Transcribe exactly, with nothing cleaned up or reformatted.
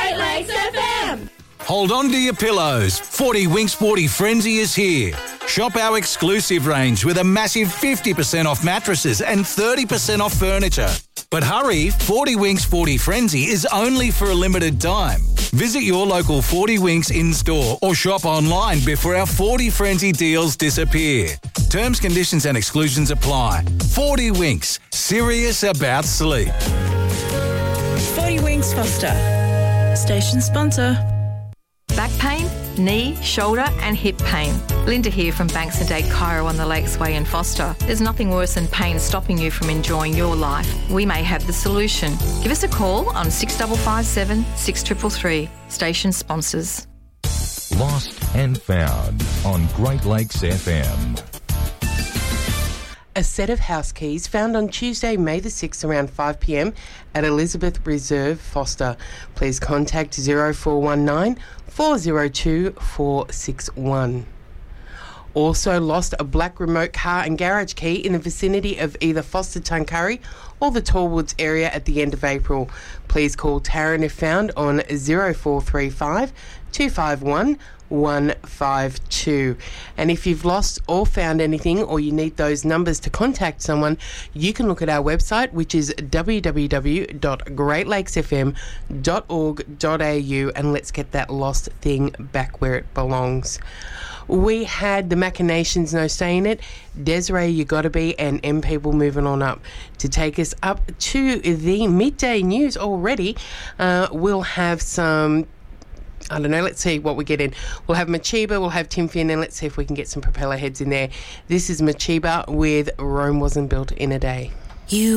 Great Lakes F M. Hold on to your pillows. forty Winks forty Frenzy is here. Shop our exclusive range with a massive fifty percent off mattresses and thirty percent off furniture. But hurry, forty Winks forty Frenzy is only for a limited time. Visit your local forty Winks in-store or shop online before our forty Frenzy deals disappear. Terms, conditions and exclusions apply. forty Winks, serious about sleep. forty Winks Foster, station sponsor. Back pain, knee, shoulder and hip pain. Linda here from Banks and Dade Chiro on the Lakes Way in Foster. There's nothing worse than pain stopping you from enjoying your life. We may have the solution. Give us a call on six five five seven, six three three three. Station sponsors. Lost and Found on Great Lakes F M. A set of house keys found on Tuesday, May the sixth around five p m at Elizabeth Reserve, Foster. Please contact zero four one nine, four zero two, four six one. Also lost a black remote car and garage key in the vicinity of either Foster Tuncurry or the Tallwoods area at the end of April. Please call Taryn if found on zero four three five, two five one, one five two. And if you've lost or found anything or you need those numbers to contact someone, you can look at our website, which is w w w dot great lakes f m dot org dot a u, and let's get that lost thing back where it belongs. We had the Machinations, No Say in It, Desiree You Gotta Be, and M People Moving On Up. To take us up to the midday news already, uh, we'll have some, I don't know, let's see what we get in. We'll have Machiba, we'll have Tim Finn, and let's see if we can get some propeller heads in there. This is Machiba with Rome Wasn't Built in a Day. You